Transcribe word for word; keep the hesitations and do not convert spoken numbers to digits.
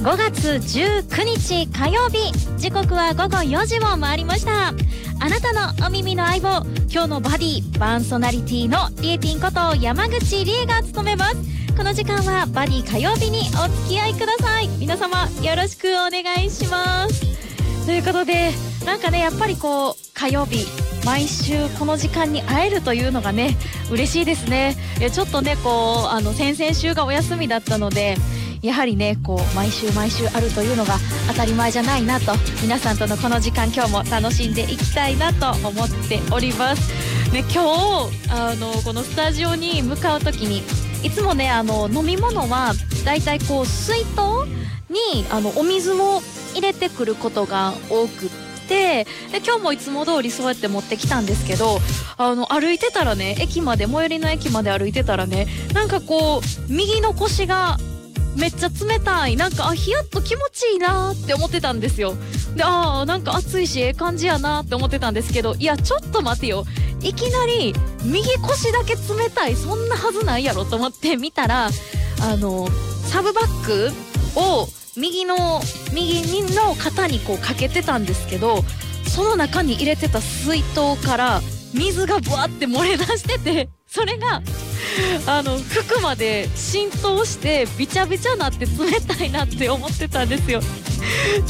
ごがつじゅうくにち火曜日、時刻はごごよじを回りました。あなたのお耳の相棒、今日のバディパーソナリティのリエティンこと山口理恵が務めます。この時間はバディ火曜日にお付き合いください。皆様よろしくお願いします。ということで、なんかね、やっぱりこう火曜日毎週この時間に会えるというのがね、嬉しいですね。いやちょっとね、こうあの先々週がお休みだったので、やはりね、こう毎週毎週あるというのが当たり前じゃないなと、皆さんとのこの時間今日も楽しんでいきたいなと思っておりますね。今日あのこのスタジオに向かう時に、いつもね、あの飲み物はだいたいこう水筒にあのお水を入れてくることが多くってで、今日もいつも通りそうやって持ってきたんですけど、あの歩いてたらね、駅まで最寄りの駅まで歩いてたらね、なんかこう右の腰がめっちゃ冷たい、なんかあヒヤッと気持ちいいなって思ってたんですよ。で、あーなんか暑いしええ感じやなって思ってたんですけど、いやちょっと待てよ、いきなり右腰だけ冷たい、そんなはずないやろと思って見たら、あのサブバッグを右の右の肩にこうかけてたんですけど、その中に入れてた水筒から水がブワって漏れ出してて、それがあの服まで浸透してびちゃびちゃなって冷たいなって思ってたんですよ。